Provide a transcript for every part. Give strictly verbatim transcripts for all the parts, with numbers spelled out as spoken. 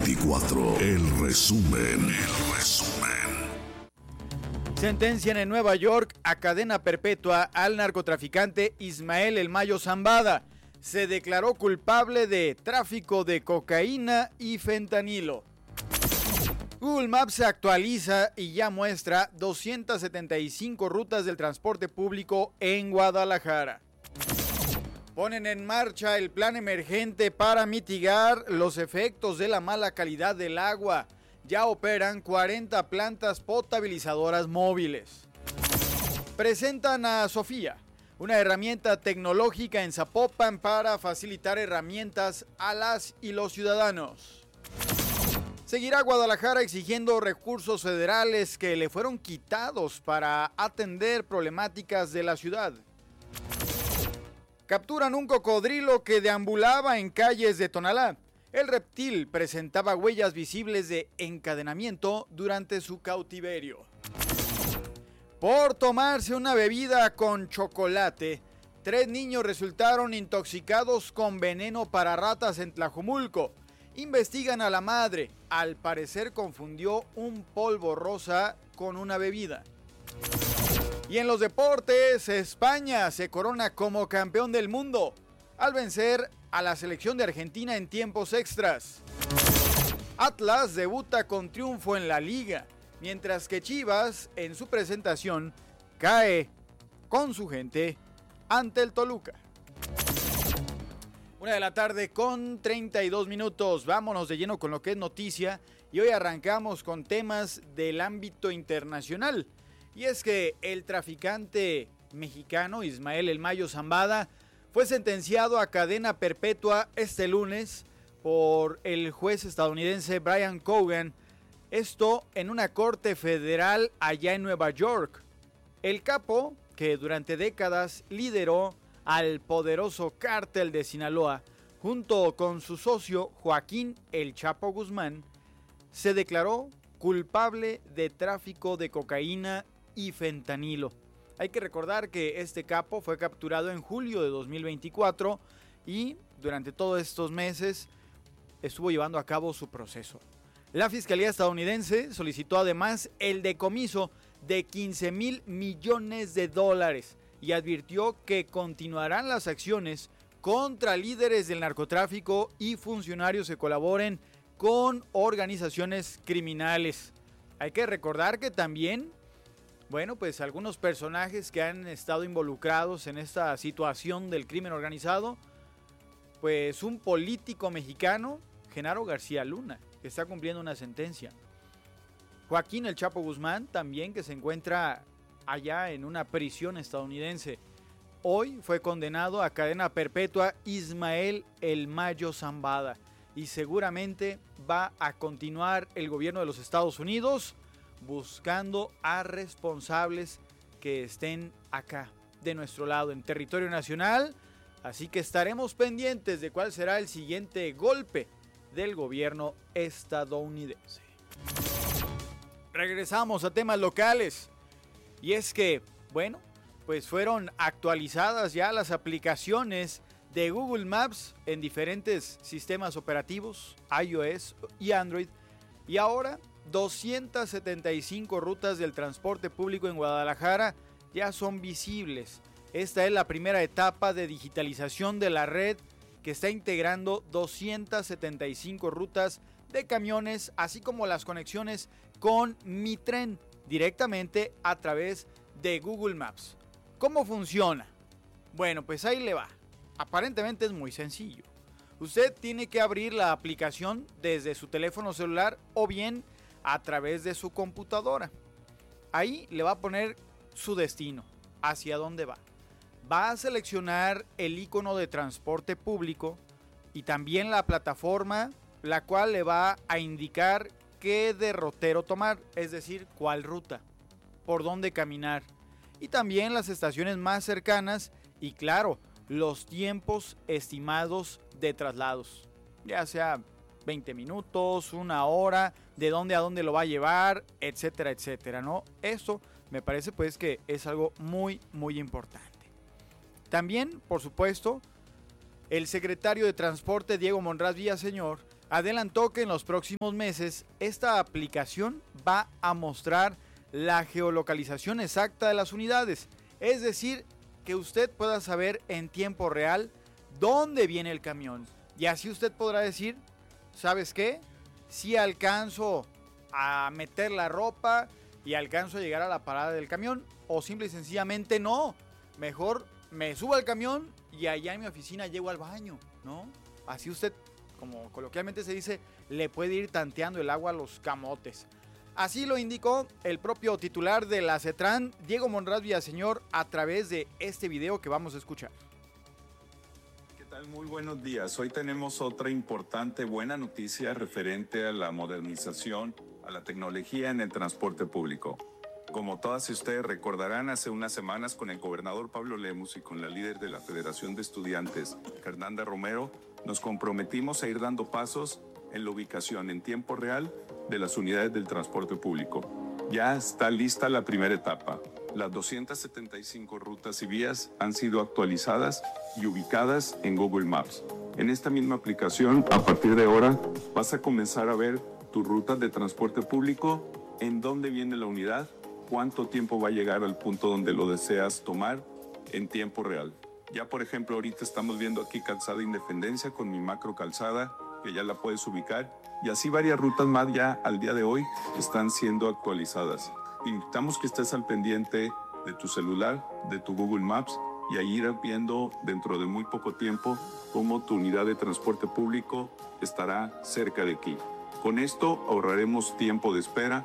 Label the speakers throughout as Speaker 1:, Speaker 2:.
Speaker 1: veinticuatro, el resumen, el resumen.
Speaker 2: Sentencian en Nueva York a cadena perpetua al narcotraficante Ismael El Mayo Zambada. Se declaró culpable de tráfico de cocaína y fentanilo. Google Maps se actualiza y ya muestra doscientas setenta y cinco rutas del transporte público en Guadalajara. Ponen en marcha el plan emergente para mitigar los efectos de la mala calidad del agua. Ya operan cuarenta plantas potabilizadoras móviles. Presentan a Sofía, una herramienta tecnológica en Zapopan para facilitar herramientas a las y los ciudadanos. Seguirá Guadalajara exigiendo recursos federales que le fueron quitados para atender problemáticas de la ciudad. Capturan un cocodrilo que deambulaba en calles de Tonalá. El reptil presentaba huellas visibles de encadenamiento durante su cautiverio. Por tomarse una bebida con chocolate, tres niños resultaron intoxicados con veneno para ratas en Tlajomulco. Investigan a la madre. Al parecer confundió un polvo rosa con una bebida. Y en los deportes, España se corona como campeón del mundo al vencer a la selección de Argentina en tiempos extras. Atlas debuta con triunfo en la liga, mientras que Chivas, en su presentación, cae con su gente ante el Toluca. Una de la tarde con treinta y dos minutos. Vámonos de lleno con lo que es noticia y hoy arrancamos con temas del ámbito internacional. Y es que el traficante mexicano Ismael El Mayo Zambada fue sentenciado a cadena perpetua este lunes por el juez estadounidense Brian Cogan, esto en una corte federal allá en Nueva York. El capo, que durante décadas lideró al poderoso cártel de Sinaloa, junto con su socio Joaquín El Chapo Guzmán, se declaró culpable de tráfico de cocaína y fentanilo. Hay que recordar que este capo fue capturado en julio de dos mil veinticuatro y durante todos estos meses estuvo llevando a cabo su proceso. La Fiscalía estadounidense solicitó además el decomiso de quince mil millones de dólares y advirtió que continuarán las acciones contra líderes del narcotráfico y funcionarios que colaboren con organizaciones criminales. Hay que recordar que también, bueno, pues algunos personajes que han estado involucrados en esta situación del crimen organizado, pues un político mexicano, Genaro García Luna, que está cumpliendo una sentencia. Joaquín El Chapo Guzmán también, que se encuentra allá en una prisión estadounidense. Hoy fue condenado a cadena perpetua Ismael El Mayo Zambada y seguramente va a continuar el gobierno de los Estados Unidos buscando a responsables que estén acá de nuestro lado en territorio nacional, así que estaremos pendientes de cuál será el siguiente golpe del gobierno estadounidense. Regresamos a temas locales y es que, bueno, pues fueron actualizadas ya las aplicaciones de Google Maps en diferentes sistemas operativos, iOS y Android, y ahora doscientas setenta y cinco rutas del transporte público en Guadalajara ya son visibles. Esta es la primera etapa de digitalización de la red que está integrando doscientas setenta y cinco rutas de camiones, así como las conexiones con Mi Tren directamente a través de Google Maps. ¿Cómo funciona? Bueno, pues ahí le va. Aparentemente es muy sencillo. Usted tiene que abrir la aplicación desde su teléfono celular o bien a través de su computadora. Ahí le va a poner su destino, hacia dónde va. Va a seleccionar el icono de transporte público y también la plataforma, la cual le va a indicar qué derrotero tomar, es decir, cuál ruta, por dónde caminar, y también las estaciones más cercanas y, claro, los tiempos estimados de traslados, ya sea veinte minutos, una hora, de dónde a dónde lo va a llevar, etcétera, etcétera, ¿no? Eso me parece pues que es algo muy, muy importante. También, por supuesto, el secretario de Transporte, Diego Monraz Villaseñor, adelantó que en los próximos meses esta aplicación va a mostrar la geolocalización exacta de las unidades, es decir, que usted pueda saber en tiempo real dónde viene el camión, y así usted podrá decir, ¿sabes qué? Si alcanzo a meter la ropa y alcanzo a llegar a la parada del camión, o simple y sencillamente no, mejor me subo al camión y allá en mi oficina llego al baño, ¿no? Así usted, como coloquialmente se dice, le puede ir tanteando el agua a los camotes. Así lo indicó el propio titular de la CETRAN, Diego Monraz Villaseñor, a través de este video que vamos a escuchar.
Speaker 3: ¿Qué tal? Muy buenos días. Hoy tenemos otra importante buena noticia referente a la modernización, a la tecnología en el transporte público. Como todas ustedes recordarán, hace unas semanas con el gobernador Pablo Lemus y con la líder de la Federación de Estudiantes, Fernanda Romero, nos comprometimos a ir dando pasos en la ubicación en tiempo real de las unidades del transporte público. Ya está lista la primera etapa. Las doscientas setenta y cinco rutas y vías han sido actualizadas y ubicadas en Google Maps. En esta misma aplicación, a partir de ahora, vas a comenzar a ver tus rutas de transporte público, en dónde viene la unidad, cuánto tiempo va a llegar al punto donde lo deseas tomar en tiempo real. Ya, por ejemplo, ahorita estamos viendo aquí Calzada Independencia con mi macro calzada, que ya la puedes ubicar, y así varias rutas más ya al día de hoy están siendo actualizadas. Invitamos que estés al pendiente de tu celular, de tu Google Maps, y ahí ir viendo dentro de muy poco tiempo cómo tu unidad de transporte público estará cerca de aquí. Con esto ahorraremos tiempo de espera.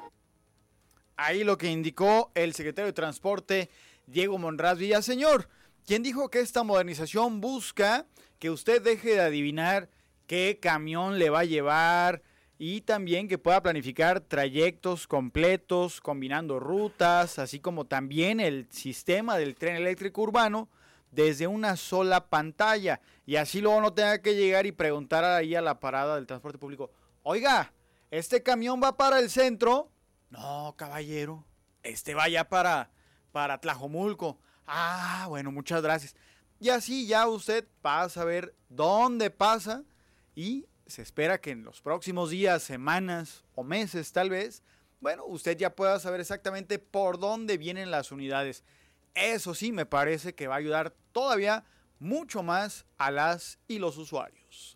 Speaker 2: Ahí lo que indicó el secretario de Transporte, Diego Monraz Villaseñor, quien dijo que esta modernización busca que usted deje de adivinar qué camión le va a llevar y también que pueda planificar trayectos completos, combinando rutas, así como también el sistema del tren eléctrico urbano desde una sola pantalla, y así luego no tenga que llegar y preguntar ahí a la parada del transporte público, oiga, ¿este camión va para el centro? No, caballero, este va ya para, para Tlajomulco. Ah, bueno, muchas gracias. Y así ya usted va a saber dónde pasa, y se espera que en los próximos días, semanas o meses tal vez, bueno, usted ya pueda saber exactamente por dónde vienen las unidades. Eso sí me parece que va a ayudar todavía mucho más a las y los usuarios.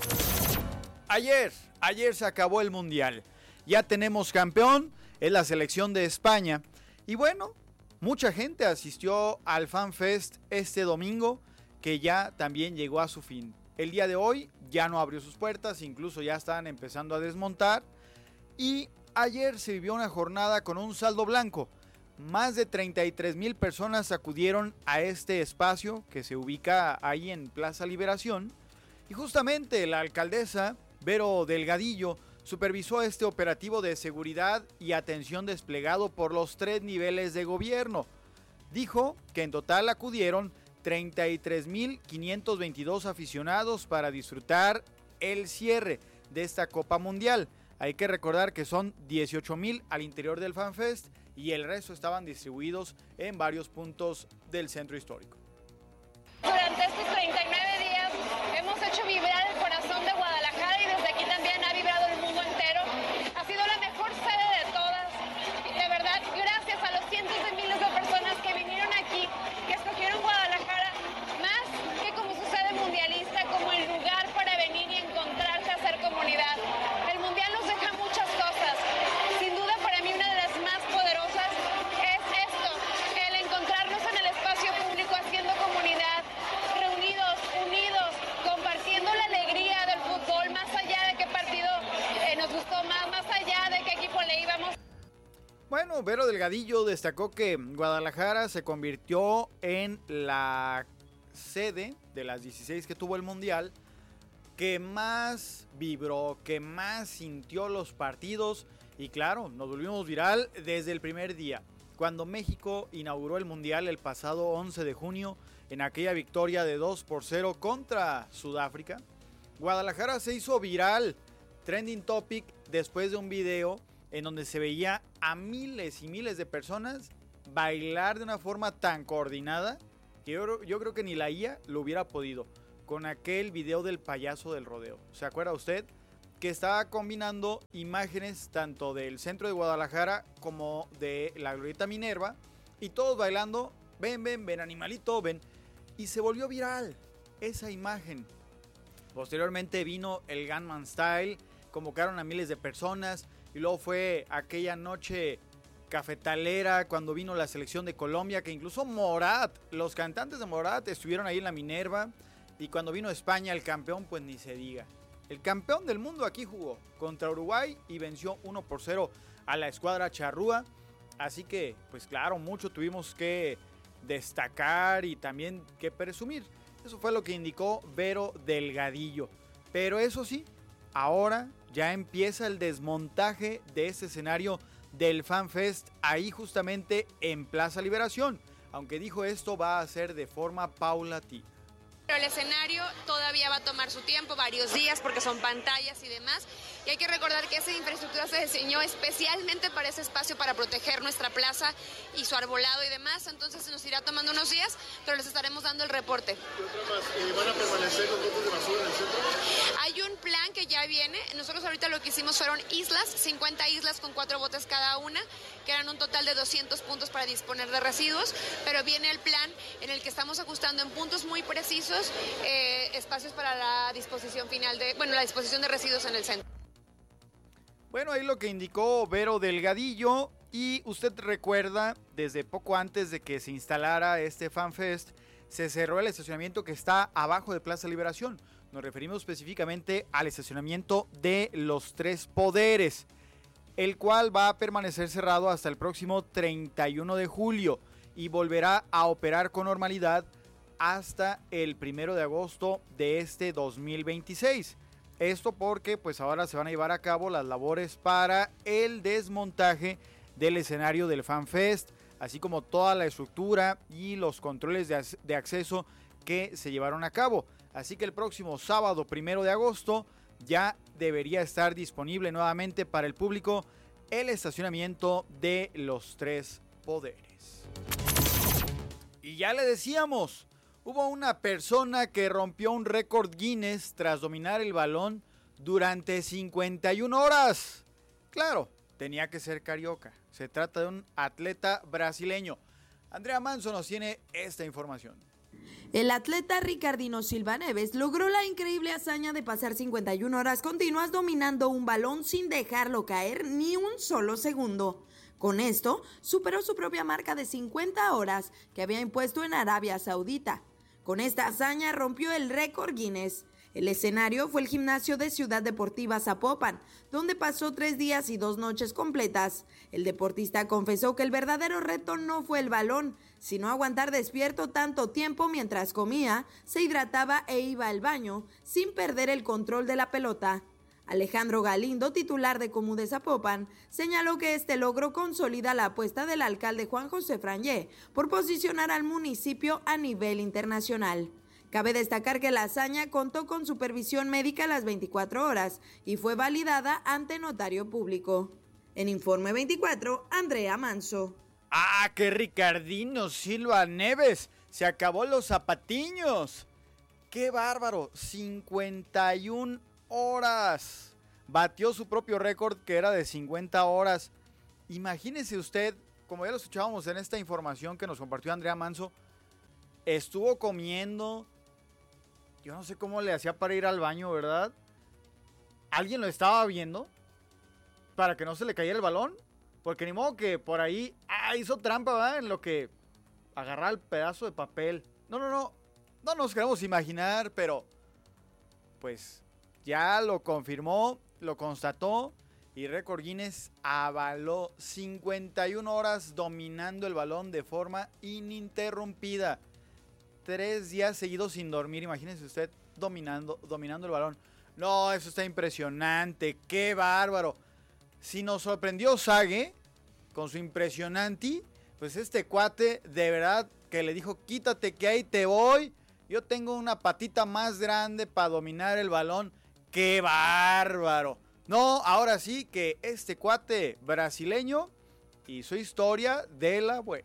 Speaker 2: Ayer, ayer se acabó el Mundial. Ya tenemos campeón, es la selección de España. Y bueno, mucha gente asistió al FanFest este domingo, que ya también llegó a su fin. El día de hoy ya no abrió sus puertas, incluso ya están empezando a desmontar. Y ayer se vivió una jornada con un saldo blanco. Más de treinta y tres mil personas acudieron a este espacio que se ubica ahí en Plaza Liberación. Y justamente la alcaldesa Vero Delgadillo supervisó este operativo de seguridad y atención desplegado por los tres niveles de gobierno. Dijo que en total acudieron treinta y tres mil quinientos veintidós aficionados para disfrutar el cierre de esta Copa Mundial. Hay que recordar que son dieciocho mil al interior del FanFest y el resto estaban distribuidos en varios puntos del centro histórico.
Speaker 4: Durante estos treinta y nueve días hemos hecho vibrar el corazón de Guadalajara y desde aquí también ha vibrado el mundo entero. Ha sido la mejor sede de todas. De verdad, gracias a los cientos de miles de personas que vinieron aquí, que escogieron Guadalajara, más que como su sede mundialista, como el lugar para venir y encontrarse, hacer comunidad. El Mundial nos deja muchas cosas. Sin duda, para mí una de las más poderosas es esto, el encontrarnos en el espacio público haciendo comunidad, reunidos, unidos, compartiendo la alegría del fútbol, más allá de qué partido eh, nos gustó más, más allá de qué equipo le íbamos.
Speaker 2: Bueno, Vero Delgadillo destacó que Guadalajara se convirtió en la sede de las dieciséis que tuvo el Mundial, que más vibró, que más sintió los partidos, y claro, nos volvimos viral desde el primer día, cuando México inauguró el Mundial el pasado once de junio en aquella victoria de dos por cero contra Sudáfrica. Guadalajara se hizo viral, trending topic, después de un video en donde se veía a miles y miles de personas bailar de una forma tan coordinada que yo, yo creo que ni la I A lo hubiera podido, con aquel video del payaso del rodeo. ¿Se acuerda usted? que estaba combinando imágenes tanto del centro de Guadalajara como de la Glorieta Minerva, y todos bailando, ven, ven, ven animalito, ven, y se volvió viral esa imagen. Posteriormente vino el Gangnam Style, convocaron a miles de personas, y luego fue aquella noche cafetalera cuando vino la selección de Colombia, que incluso Morat, los cantantes de Morat estuvieron ahí en la Minerva, y cuando vino España el campeón, pues ni se diga. El campeón del mundo aquí jugó contra Uruguay y venció uno por cero a la escuadra charrúa. Así que, pues claro, mucho tuvimos que destacar y también que presumir. Eso fue lo que indicó Vero Delgadillo. Pero eso sí, ahora ya empieza el desmontaje de este escenario del FanFest ahí justamente en Plaza Liberación. Aunque dijo esto va a ser de forma paulatina.
Speaker 5: Pero el escenario todavía va a tomar su tiempo, varios días, porque son pantallas y demás. Y hay que recordar que esa infraestructura se diseñó especialmente para ese espacio, para proteger nuestra plaza y su arbolado y demás. Entonces nos irá tomando unos días, pero les estaremos dando el reporte.
Speaker 6: ¿Qué otra más? Eh, ¿Van a permanecer los botes de basura en el centro?
Speaker 5: Hay un plan que ya viene. Nosotros ahorita lo que hicimos fueron islas, cincuenta islas con cuatro botes cada una, que eran un total de doscientos puntos para disponer de residuos. Pero viene el plan en el que estamos ajustando en puntos muy precisos Eh, espacios para la disposición final de, bueno, la disposición de residuos en el centro.
Speaker 2: Bueno, ahí lo que indicó Vero Delgadillo, y usted recuerda, desde poco antes de que se instalara este FanFest, se cerró el estacionamiento que está abajo de Plaza Liberación. Nos referimos específicamente al estacionamiento de los Tres Poderes, el cual va a permanecer cerrado hasta el próximo treinta y uno de julio y volverá a operar con normalidad hasta el primero de agosto de este dos mil veintiséis. Esto porque pues ahora se van a llevar a cabo las labores para el desmontaje del escenario del FanFest, así como toda la estructura y los controles de, de acceso que se llevaron a cabo. Así que el próximo sábado primero de agosto ya debería estar disponible nuevamente para el público el estacionamiento de los Tres Poderes. Y ya le decíamos, hubo una persona que rompió un récord Guinness tras dominar el balón durante cincuenta y una horas. Claro, tenía que ser carioca. Se trata de un atleta brasileño. Andrea Manso nos tiene esta información.
Speaker 7: El atleta Ricardino Silva Neves logró la increíble hazaña de pasar cincuenta y una horas continuas dominando un balón sin dejarlo caer ni un solo segundo. Con esto, superó su propia marca de cincuenta horas que había impuesto en Arabia Saudita. Con esta hazaña rompió el récord Guinness. El escenario fue el gimnasio de Ciudad Deportiva Zapopan, donde pasó tres días y dos noches completas. El deportista confesó que el verdadero reto no fue el balón, sino aguantar despierto tanto tiempo mientras comía, se hidrataba e iba al baño, sin perder el control de la pelota. Alejandro Galindo, titular de Comú de Zapopan, señaló que este logro consolida la apuesta del alcalde Juan José Frangé por posicionar al municipio a nivel internacional. Cabe destacar que la hazaña contó con supervisión médica a las veinticuatro horas y fue validada ante notario público. En Informe veinticuatro, Andrea Manso.
Speaker 2: ¡Ah, qué Ricardino Silva Neves! ¡Se acabó los zapatiños! ¡Qué bárbaro! cincuenta y una horas. Batió su propio récord, que era de cincuenta horas. Imagínese usted, como ya lo escuchábamos en esta información que nos compartió Andrea Manso, estuvo comiendo. Yo no sé cómo le hacía para ir al baño, ¿verdad? ¿Alguien lo estaba viendo? Para que no se le cayera el balón. Porque ni modo que por ahí ah, hizo trampa, ¿verdad? En lo que agarraba el pedazo de papel. No, no, no. No nos queremos imaginar, pero pues ya lo confirmó, lo constató, y Récord Guinness avaló cincuenta y una horas dominando el balón de forma ininterrumpida. Tres días seguidos sin dormir, imagínense usted dominando, dominando el balón. No, eso está impresionante, qué bárbaro. Si nos sorprendió Sague con su impresionante, pues este cuate de verdad que le dijo, quítate que ahí te voy. Yo tengo una patita más grande para dominar el balón. ¡Qué bárbaro! No, ahora sí que este cuate brasileño hizo historia de la buena.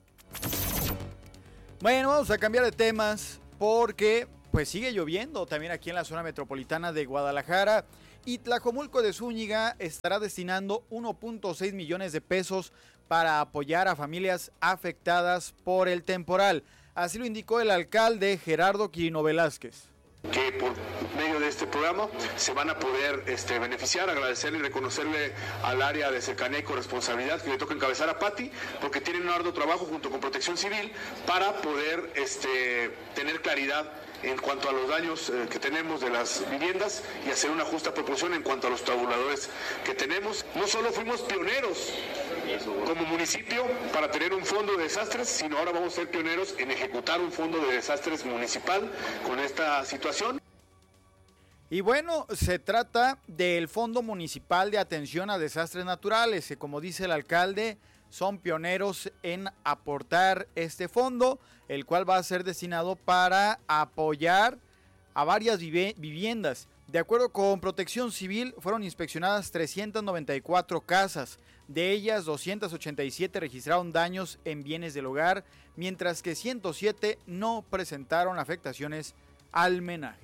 Speaker 2: Bueno, vamos a cambiar de temas porque pues sigue lloviendo también aquí en la zona metropolitana de Guadalajara. Y Tlajomulco de Zúñiga estará destinando uno punto seis millones de pesos para apoyar a familias afectadas por el temporal. Así lo indicó el alcalde Gerardo Quirino Velázquez.
Speaker 8: Que por medio de este programa se van a poder este, beneficiar, agradecerle y reconocerle al área de cercanía y corresponsabilidad que le toca encabezar a Pati, porque tienen un arduo trabajo junto con Protección Civil para poder este, tener claridad en cuanto a los daños eh, que tenemos de las viviendas y hacer una justa proporción en cuanto a los tabuladores que tenemos. No solo fuimos pioneros como municipio para tener un fondo de desastres, sino ahora vamos a ser pioneros en ejecutar un fondo de desastres municipal con esta situación.
Speaker 2: Y bueno, se trata del Fondo Municipal de Atención a Desastres Naturales, que como dice el alcalde, son pioneros en aportar este fondo, el cual va a ser destinado para apoyar a varias vive- viviendas. De acuerdo con Protección Civil, fueron inspeccionadas trescientas noventa y cuatro casas. De ellas, doscientas ochenta y siete registraron daños en bienes del hogar, mientras que ciento siete no presentaron afectaciones al menaje.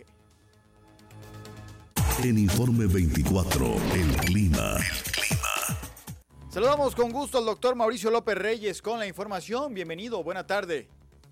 Speaker 1: En Informe veinticuatro, el clima. El clima.
Speaker 2: Saludamos con gusto al doctor Mauricio López Reyes con la información. Bienvenido, buena tarde.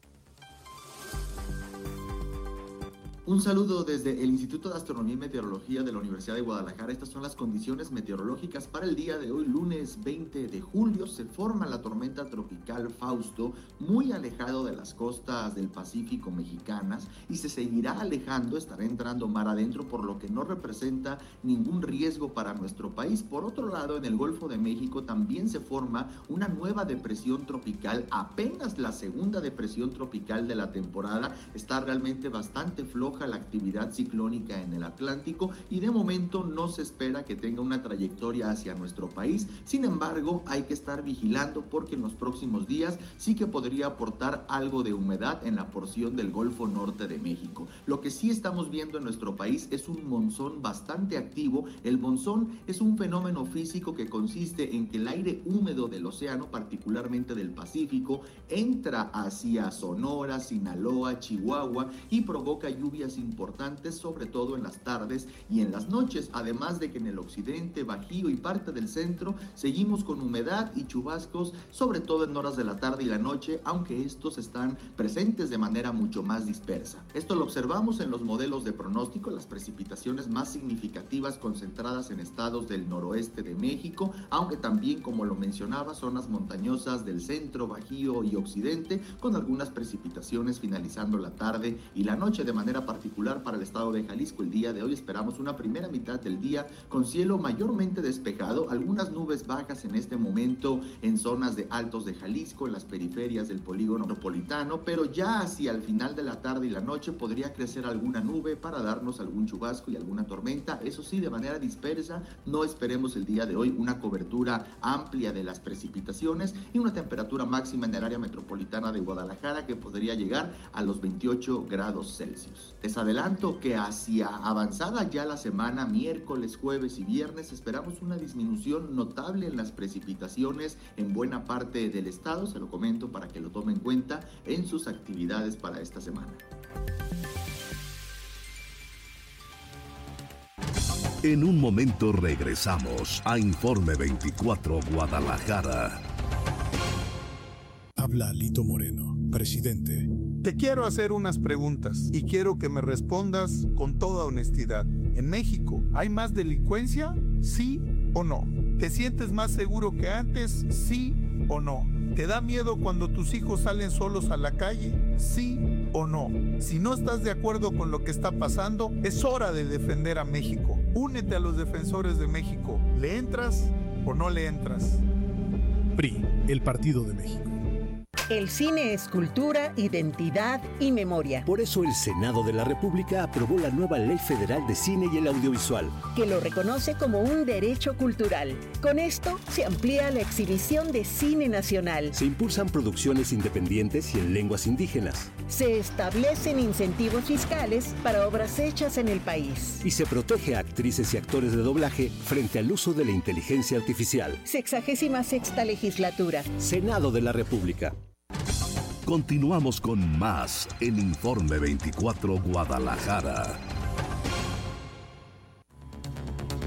Speaker 9: Un saludo desde el Instituto de Astronomía y Meteorología de la Universidad de Guadalajara. Estas son las condiciones meteorológicas para el día de hoy, lunes veinte de julio. Se forma la tormenta tropical Fausto, muy alejado de las costas del Pacífico mexicanas, y se seguirá alejando, estará entrando mar adentro, por lo que no representa ningún riesgo para nuestro país. Por otro lado, en el Golfo de México también se forma una nueva depresión tropical, apenas la segunda depresión tropical de la temporada. Está realmente bastante floja la actividad ciclónica en el Atlántico y de momento no se espera que tenga una trayectoria hacia nuestro país. Sin embargo, hay que estar vigilando porque en los próximos días sí que podría aportar algo de humedad en la porción del Golfo Norte de México. Lo que sí estamos viendo en nuestro país es un monzón bastante activo. El monzón es un fenómeno físico que consiste en que el aire húmedo del océano, particularmente del Pacífico, entra hacia Sonora, Sinaloa, Chihuahua y provoca lluvias importantes, sobre todo en las tardes y en las noches, además de que en el occidente, Bajío y parte del centro seguimos con humedad y chubascos, sobre todo en horas de la tarde y la noche, aunque estos están presentes de manera mucho más dispersa. Esto lo observamos en los modelos de pronóstico, las precipitaciones más significativas concentradas en estados del noroeste de México, aunque también, como lo mencionaba, zonas montañosas del centro, Bajío y occidente, con algunas precipitaciones finalizando la tarde y la noche. De manera particular para el estado de Jalisco, el día de hoy esperamos una primera mitad del día con cielo mayormente despejado, algunas nubes bajas en este momento en zonas de altos de Jalisco, en las periferias del polígono metropolitano, pero ya hacia el final de la tarde y la noche podría crecer alguna nube para darnos algún chubasco y alguna tormenta, eso sí, de manera dispersa. No esperemos el día de hoy una cobertura amplia de las precipitaciones y una temperatura máxima en el área metropolitana de Guadalajara que podría llegar a los veintiocho grados Celsius. Les adelanto que hacia avanzada ya la semana, miércoles, jueves y viernes, esperamos una disminución notable en las precipitaciones en buena parte del estado. Se lo comento para que lo tome en cuenta en sus actividades para esta semana.
Speaker 1: En un momento regresamos a Informe veinticuatro Guadalajara.
Speaker 10: Habla Lito Moreno, presidente. Te quiero hacer unas preguntas y quiero que me respondas con toda honestidad. ¿En México hay más delincuencia? ¿Sí o no? ¿Te sientes más seguro que antes? ¿Sí o no? ¿Te da miedo cuando tus hijos salen solos a la calle? ¿Sí o no? Si no estás de acuerdo con lo que está pasando, es hora de defender a México. Únete a los defensores de México. ¿Le entras o no le entras? P R I, el Partido de México.
Speaker 11: El cine es cultura, identidad y memoria.
Speaker 12: Por eso el Senado de la República aprobó la nueva Ley Federal de Cine y el Audiovisual,
Speaker 11: que lo reconoce como un derecho cultural. Con esto se amplía la exhibición de cine nacional.
Speaker 12: Se impulsan producciones independientes y en lenguas indígenas.
Speaker 11: Se establecen incentivos fiscales para obras hechas en el país.
Speaker 12: Y se protege a actrices y actores de doblaje frente al uso de la inteligencia artificial.
Speaker 11: Sexagésima sexta legislatura.
Speaker 12: Senado de la República.
Speaker 1: Continuamos con más en Informe veinticuatro Guadalajara.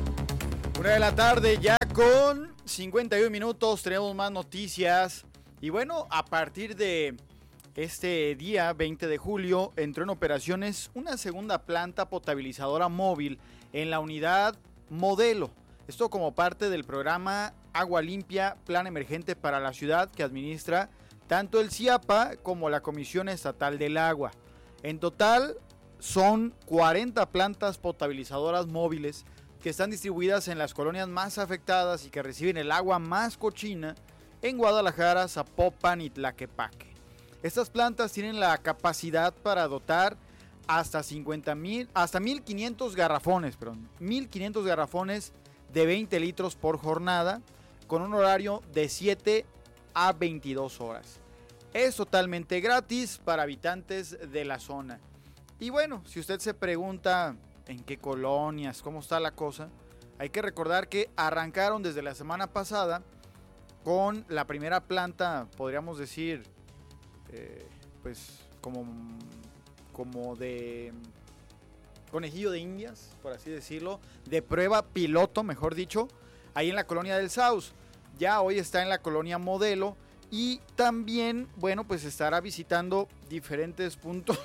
Speaker 2: Una de la tarde ya con cincuenta y un minutos, tenemos más noticias. Y bueno, a partir de este día veinte de julio entró en operaciones una segunda planta potabilizadora móvil en la unidad Modelo. Esto como parte del programa Agua Limpia, Plan Emergente para la Ciudad, que administra tanto el CIAPA como la Comisión Estatal del Agua. En total son cuarenta plantas potabilizadoras móviles que están distribuidas en las colonias más afectadas y que reciben el agua más cochina en Guadalajara, Zapopan y Tlaquepaque. Estas plantas tienen la capacidad para dotar hasta cincuenta mil, hasta mil quinientos garrafones, perdón, mil quinientos garrafones de veinte litros por jornada, con un horario de siete a veintidós horas. Es totalmente gratis para habitantes de la zona. Y bueno, si usted se pregunta en qué colonias, cómo está la cosa, hay que recordar que arrancaron desde la semana pasada con la primera planta, podríamos decir, eh, pues como, como de conejillo de indias, por así decirlo, de prueba piloto, mejor dicho, ahí en la colonia del Saus. Ya hoy está en la colonia Modelo y también, bueno, pues estará visitando diferentes puntos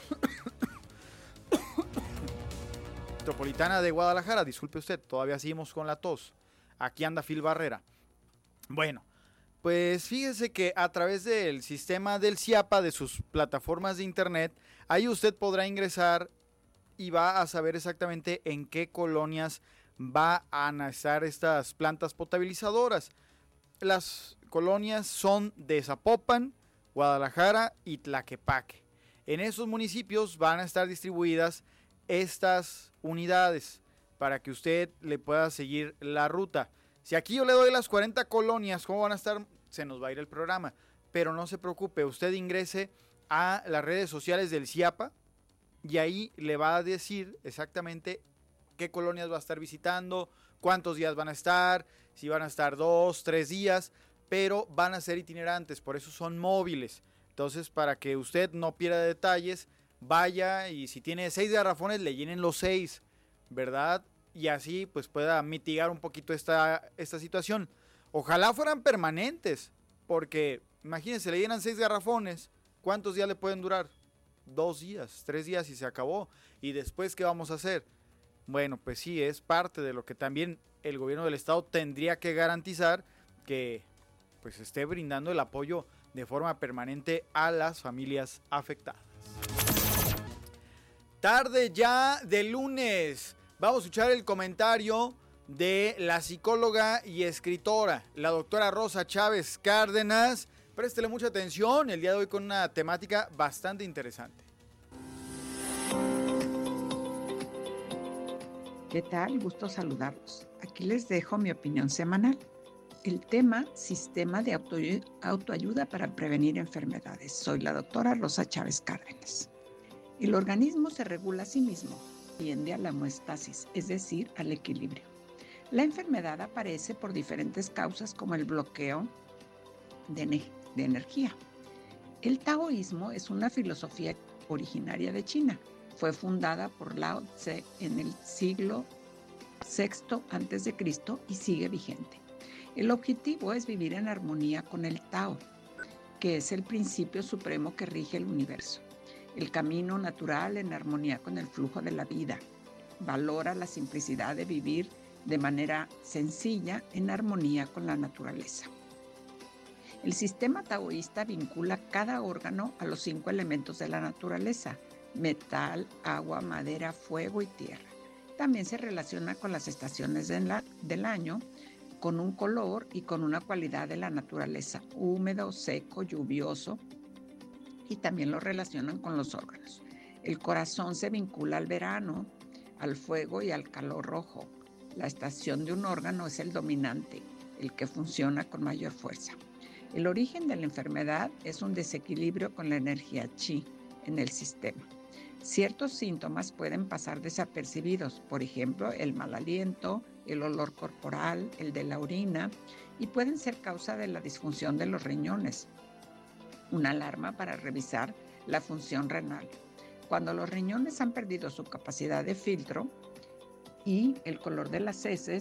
Speaker 2: metropolitana de Guadalajara. Disculpe usted, todavía seguimos con la tos. Aquí anda Phil Barrera. Bueno, pues fíjese que a través del sistema del CIAPA, de sus plataformas de internet, ahí usted podrá ingresar y va a saber exactamente en qué colonias va a estar estas plantas potabilizadoras. Las colonias son de Zapopan, Guadalajara y Tlaquepaque. En esos municipios van a estar distribuidas estas unidades para que usted le pueda seguir la ruta. Si aquí yo le doy las cuarenta colonias, ¿cómo van a estar? Se nos va a ir el programa, pero no se preocupe, usted ingrese a las redes sociales del CIAPA y ahí le va a decir exactamente qué colonias va a estar visitando, cuántos días van a estar, si van a estar dos, tres días, pero van a ser itinerantes, por eso son móviles. Entonces, para que usted no pierda detalles, vaya y si tiene seis garrafones, le llenen los seis, ¿verdad? Y así pues pueda mitigar un poquito esta, esta situación. Ojalá fueran permanentes, porque imagínense, le llenan seis garrafones, ¿cuántos días le pueden durar? Dos días, tres días y se acabó. ¿Y después qué vamos a hacer? Bueno, pues sí, es parte de lo que también el gobierno del estado tendría que garantizar, que pues esté brindando el apoyo de forma permanente a las familias afectadas. Tarde ya de lunes, vamos a escuchar el comentario de la psicóloga y escritora, la doctora Rosa Chávez Cárdenas. Préstele mucha atención el día de hoy con una temática bastante interesante.
Speaker 13: ¿Qué tal? Gusto saludarlos. Aquí les dejo mi opinión semanal. El tema, sistema de autoayuda para prevenir enfermedades. Soy la doctora Rosa Chávez Cárdenas. El organismo se regula a sí mismo, tiende a la homeostasis, es decir, al equilibrio. La enfermedad aparece por diferentes causas como el bloqueo de, ne- de energía. El taoísmo es una filosofía originaria de China. Fue fundada por Lao Tse en el siglo sexto antes de Cristo y sigue vigente. El objetivo es vivir en armonía con el Tao, que es el principio supremo que rige el universo. El camino natural en armonía con el flujo de la vida. Valora la simplicidad de vivir de manera sencilla en armonía con la naturaleza. El sistema taoísta vincula cada órgano a los cinco elementos de la naturaleza: metal, agua, madera, fuego y tierra. También se relaciona con las estaciones de la, del año, con un color y con una cualidad de la naturaleza: húmedo, seco, lluvioso, y también lo relacionan con los órganos. El corazón se vincula al verano, al fuego y al calor rojo. La estación de un órgano es el dominante, el que funciona con mayor fuerza. El origen de la enfermedad es un desequilibrio con la energía chi en el sistema. Ciertos síntomas pueden pasar desapercibidos, por ejemplo, el mal aliento, el olor corporal, el de la orina, y pueden ser causa de la disfunción de los riñones. Una alarma para revisar la función renal. Cuando los riñones han perdido su capacidad de filtro y el color de las heces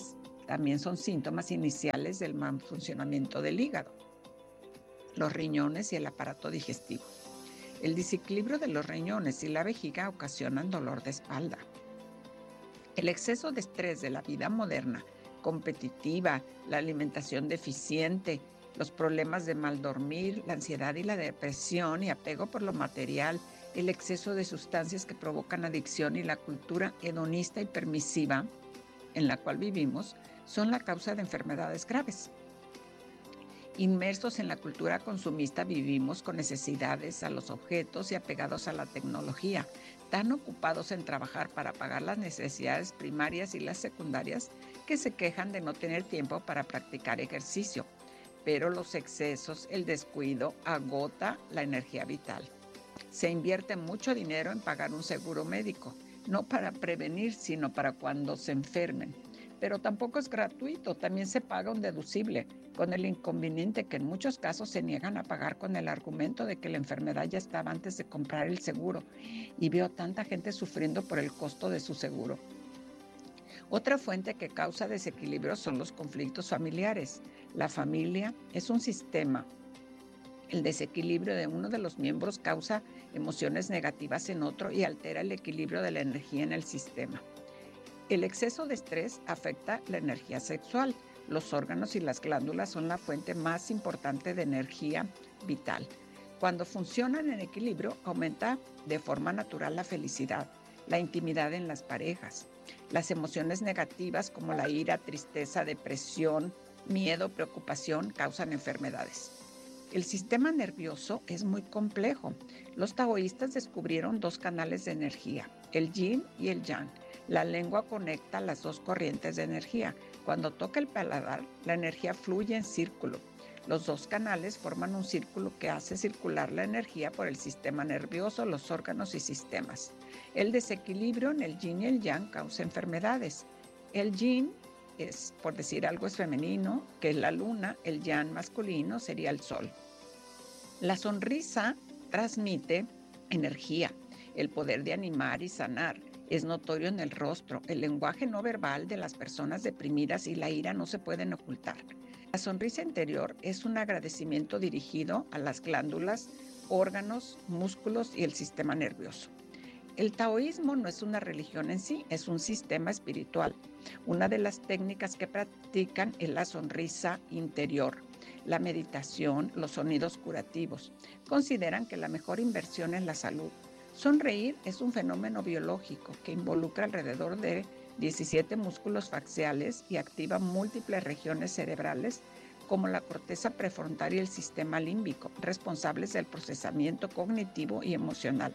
Speaker 13: También son síntomas iniciales del mal funcionamiento del hígado, los riñones y el aparato digestivo. El desequilibrio de los riñones y la vejiga ocasionan dolor de espalda. El exceso de estrés de la vida moderna, competitiva, la alimentación deficiente, los problemas de mal dormir, la ansiedad y la depresión y apego por lo material, el exceso de sustancias que provocan adicción y la cultura hedonista y permisiva en la cual vivimos son la causa de enfermedades graves. Inmersos en la cultura consumista vivimos con necesidades a los objetos y apegados a la tecnología, tan ocupados en trabajar para pagar las necesidades primarias y las secundarias que se quejan de no tener tiempo para practicar ejercicio. Pero los excesos, el descuido, agota la energía vital. Se invierte mucho dinero en pagar un seguro médico, no para prevenir, sino para cuando se enfermen. Pero tampoco es gratuito, también se paga un deducible, con el inconveniente que en muchos casos se niegan a pagar con el argumento de que la enfermedad ya estaba antes de comprar el seguro. Y veo tanta gente sufriendo por el costo de su seguro. Otra fuente que causa desequilibrio son los conflictos familiares. La familia es un sistema. El desequilibrio de uno de los miembros causa emociones negativas en otro y altera el equilibrio de la energía en el sistema. El exceso de estrés afecta la energía sexual. Los órganos y las glándulas son la fuente más importante de energía vital. Cuando funcionan en equilibrio, aumenta de forma natural la felicidad, la intimidad en las parejas. Las emociones negativas como la ira, tristeza, depresión, miedo, preocupación causan enfermedades. El sistema nervioso es muy complejo. Los taoístas descubrieron dos canales de energía, el yin y el yang. La lengua conecta las dos corrientes de energía. Cuando toca el paladar, la energía fluye en círculo. Los dos canales forman un círculo que hace circular la energía por el sistema nervioso, los órganos y sistemas. El desequilibrio en el yin y el yang causa enfermedades. El yin es, por decir algo, es femenino, que es la luna, el yang masculino sería el sol. La sonrisa transmite energía, el poder de animar y sanar. Es notorio en el rostro. El lenguaje no verbal de las personas deprimidas y la ira no se pueden ocultar. La sonrisa interior es un agradecimiento dirigido a las glándulas, órganos, músculos y el sistema nervioso. El taoísmo no es una religión en sí, es un sistema espiritual. Una de las técnicas que practican es la sonrisa interior, la meditación, los sonidos curativos. Consideran que la mejor inversión es la salud. Sonreír es un fenómeno biológico que involucra alrededor de diecisiete músculos faciales y activa múltiples regiones cerebrales como la corteza prefrontal y el sistema límbico, responsables del procesamiento cognitivo y emocional.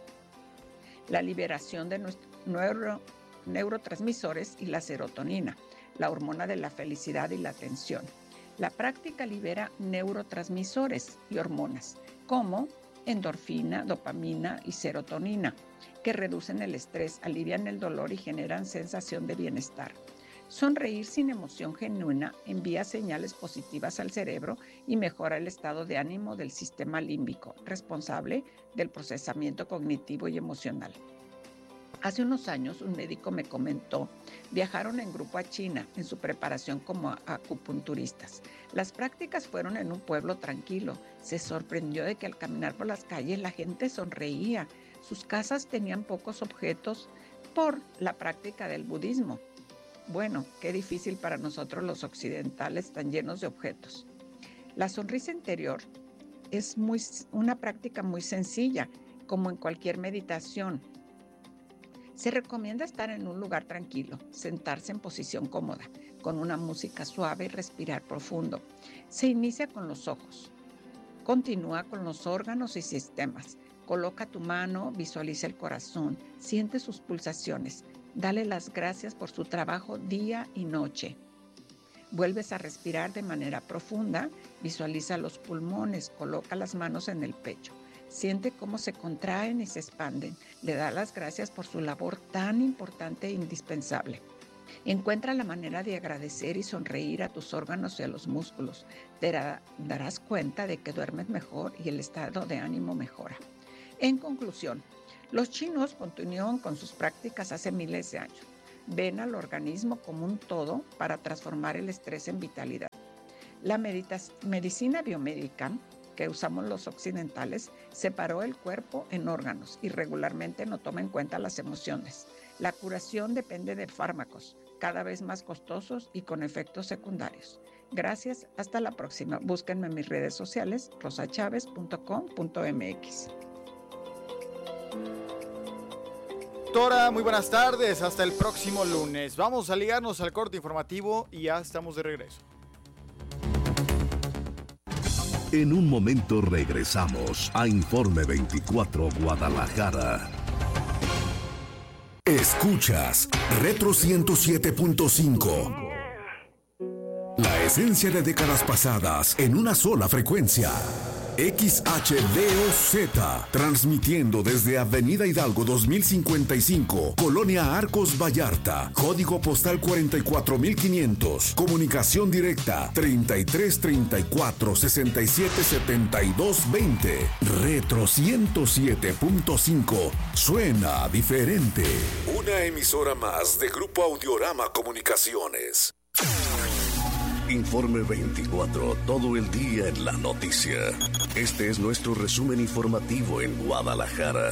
Speaker 13: La liberación de neuro, neurotransmisores y la serotonina, la hormona de la felicidad y la atención. La práctica libera neurotransmisores y hormonas como endorfina, dopamina y serotonina, que reducen el estrés, alivian el dolor y generan sensación de bienestar. Sonreír sin emoción genuina envía señales positivas al cerebro y mejora el estado de ánimo del sistema límbico, responsable del procesamiento cognitivo y emocional. Hace unos años un médico me comentó, viajaron en grupo a China en su preparación como acupunturistas. Las prácticas fueron en un pueblo tranquilo. Se sorprendió de que al caminar por las calles la gente sonreía. Sus casas tenían pocos objetos por la práctica del budismo. Bueno, qué difícil para nosotros los occidentales tan llenos de objetos. La sonrisa interior es muy, una práctica muy sencilla, como en cualquier meditación. Se recomienda estar en un lugar tranquilo, sentarse en posición cómoda, con una música suave y respirar profundo. Se inicia con los ojos. Continúa con los órganos y sistemas. Coloca tu mano, visualiza el corazón, siente sus pulsaciones. Dale las gracias por su trabajo día y noche. Vuelves a respirar de manera profunda, visualiza los pulmones, coloca las manos en el pecho. Siente cómo se contraen y se expanden. Le da las gracias por su labor tan importante e indispensable. Encuentra la manera de agradecer y sonreír a tus órganos y a los músculos. Te darás cuenta de que duermes mejor y el estado de ánimo mejora. En conclusión, los chinos continuaron con sus prácticas hace miles de años. ven al organismo como un todo para transformar el estrés en vitalidad. La medita- medicina biomédica que usamos los occidentales separó el cuerpo en órganos y regularmente no toma en cuenta las emociones. La curación depende de fármacos, cada vez más costosos y con efectos secundarios. Gracias, hasta la próxima. Búsquenme en mis redes sociales, rosa chávez punto com punto m x.
Speaker 2: Doctora, muy buenas tardes, hasta el próximo lunes. Vamos a ligarnos al corte informativo y ya estamos de regreso.
Speaker 1: En un momento regresamos a Informe veinticuatro Guadalajara. Escuchas Retro ciento siete punto cinco. La esencia de décadas pasadas en una sola frecuencia. X H D O Z, transmitiendo desde Avenida Hidalgo dos mil cincuenta y cinco, Colonia Arcos Vallarta, código postal cuarenta y cuatro mil quinientos, comunicación directa treinta y tres treinta y cuatro sesenta y siete setenta y dos veinte. Retro ciento siete punto cinco, suena diferente. Una emisora más de Grupo Audiorama Comunicaciones. Informe veinticuatro, todo el día en la noticia. Este es nuestro resumen informativo en Guadalajara.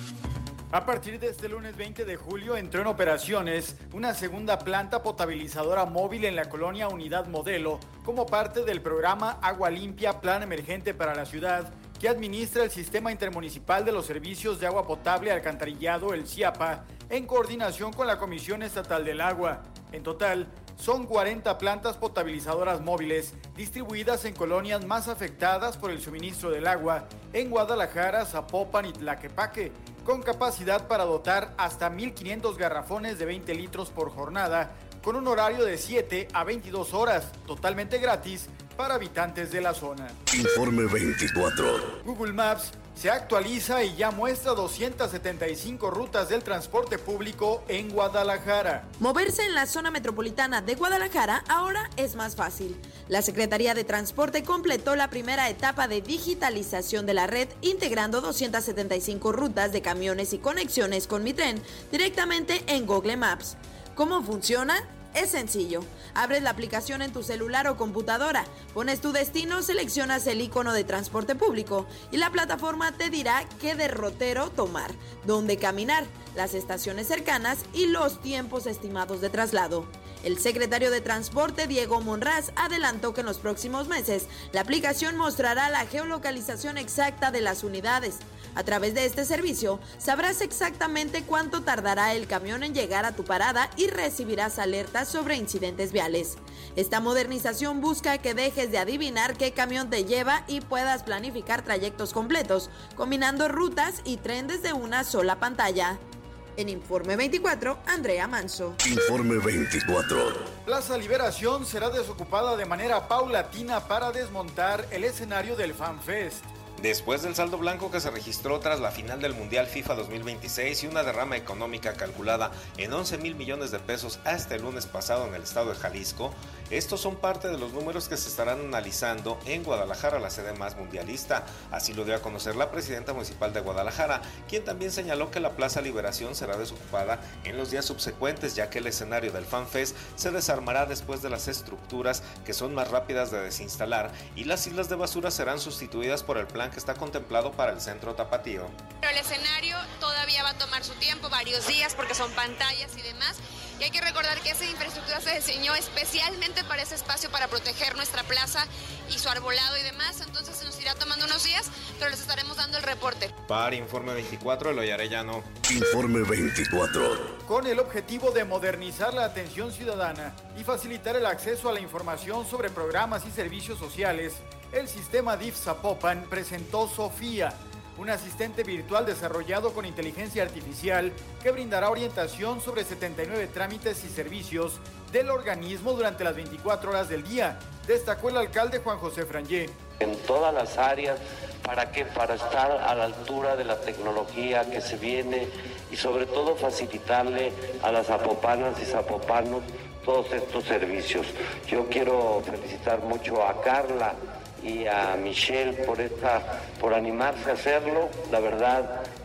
Speaker 2: A partir de este lunes veinte de julio entró en operaciones una segunda planta potabilizadora móvil en la colonia Unidad Modelo como parte del programa Agua Limpia Plan Emergente para la Ciudad, que administra el Sistema Intermunicipal de los Servicios de Agua Potable y Alcantarillado, el CIAPA, en coordinación con la Comisión Estatal del Agua. En total, son cuarenta plantas potabilizadoras móviles distribuidas en colonias más afectadas por el suministro del agua en Guadalajara, Zapopan y Tlaquepaque, con capacidad para dotar hasta mil quinientos garrafones de veinte litros por jornada, con un horario de siete a veintidós horas, totalmente gratis para habitantes de la zona.
Speaker 1: Informe veinticuatro.
Speaker 2: Google Maps se actualiza y ya muestra doscientas setenta y cinco rutas del transporte público en Guadalajara.
Speaker 7: Moverse en la zona metropolitana de Guadalajara ahora es más fácil. La Secretaría de Transporte completó la primera etapa de digitalización de la red, integrando doscientas setenta y cinco rutas de camiones y conexiones con Mi Tren directamente en Google Maps. ¿Cómo funciona? Es sencillo. Abres la aplicación en tu celular o computadora, pones tu destino, seleccionas el icono de transporte público y la plataforma te dirá qué derrotero tomar, dónde caminar, las estaciones cercanas y los tiempos estimados de traslado. El secretario de Transporte, Diego Monraz, adelantó que en los próximos meses la aplicación mostrará la geolocalización exacta de las unidades. A través de este servicio, sabrás exactamente cuánto tardará el camión en llegar a tu parada y recibirás alertas sobre incidentes viales. Esta modernización busca que dejes de adivinar qué camión te lleva y puedas planificar trayectos completos, combinando rutas y tren desde una sola pantalla. En Informe veinticuatro, Andrea Manso.
Speaker 1: Informe veinticuatro.
Speaker 2: Plaza Liberación será desocupada de manera paulatina para desmontar el escenario del FanFest.
Speaker 14: Después del saldo blanco que se registró tras la final del Mundial FIFA dos mil veintiséis y una derrama económica calculada en once mil millones de pesos hasta el lunes pasado en el estado de Jalisco, estos son parte de los números que se estarán analizando en Guadalajara, la sede más mundialista. Así lo dio a conocer la presidenta municipal de Guadalajara, quien también señaló que la Plaza Liberación será desocupada en los días subsecuentes, ya que el escenario del FanFest se desarmará después de las estructuras que son más rápidas de desinstalar y las islas de basura serán sustituidas por el plan que está contemplado para el centro tapatío.
Speaker 5: Pero el escenario todavía va a tomar su tiempo, varios días, porque son pantallas y demás. Y hay que recordar que esa infraestructura se diseñó especialmente para ese espacio, para proteger nuestra plaza y su arbolado y demás. Entonces se nos irá tomando unos días, pero les estaremos dando el reporte.
Speaker 14: Para Informe veinticuatro, Eloy Arellano.
Speaker 1: Informe veinticuatro.
Speaker 2: Con el objetivo de modernizar la atención ciudadana y facilitar el acceso a la información sobre programas y servicios sociales, el sistema D I F Zapopan presentó Sofía, un asistente virtual desarrollado con inteligencia artificial que brindará orientación sobre setenta y nueve trámites y servicios del organismo durante las veinticuatro horas del día, destacó el alcalde Juan José Frangé.
Speaker 15: En todas las áreas, ¿para qué? Para estar a la altura de la tecnología que se viene y sobre todo facilitarle a las zapopanas y zapopanos todos estos servicios. Yo quiero felicitar mucho a Carla y a Michelle por esta, por animarse a hacerlo. La verdad,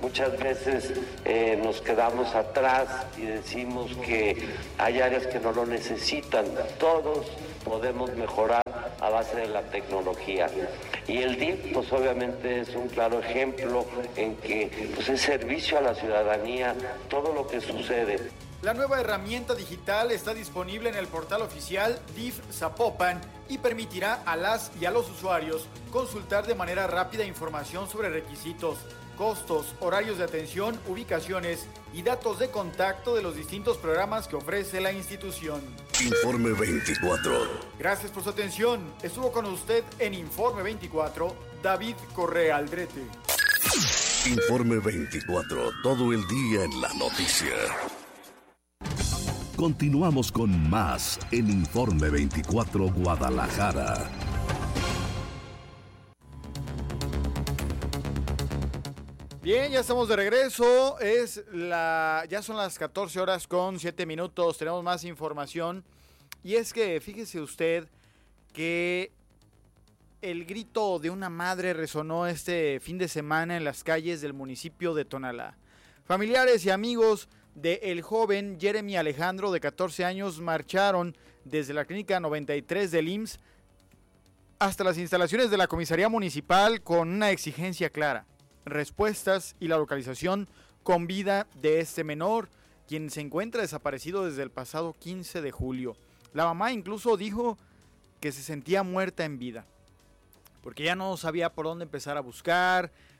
Speaker 15: Muchas veces eh, nos quedamos atrás y decimos que hay áreas que no lo necesitan. Todos podemos mejorar a base de la tecnología. Y el D I F, pues obviamente es un claro ejemplo en que pues, es servicio a la ciudadanía todo lo que sucede.
Speaker 2: La nueva herramienta digital está disponible en el portal oficial D I F Zapopan y permitirá a las y a los usuarios consultar de manera rápida información sobre requisitos, costos, horarios de atención, ubicaciones y datos de contacto de los distintos programas que ofrece la institución.
Speaker 1: Informe veinticuatro.
Speaker 2: Gracias por su atención. Estuvo con usted en Informe veinticuatro, David Correa Aldrete.
Speaker 1: Informe veinticuatro, todo el día en la noticia. Continuamos con más en Informe veinticuatro Guadalajara.
Speaker 2: Bien, ya estamos de regreso. Es la, ya son las catorce horas con siete minutos. Tenemos más información. Y es que fíjese usted que el grito de una madre resonó este fin de semana en las calles del municipio de Tonalá. Familiares y amigos del joven Jeremy Alejandro, de catorce años, marcharon desde la clínica noventa y tres del I M S S hasta las instalaciones de la comisaría municipal con una exigencia clara: respuestas y la localización con vida de este menor, quien se encuentra desaparecido desde el pasado quince de julio. La mamá incluso dijo que se sentía muerta en vida, porque ya no sabía por dónde empezar a buscar,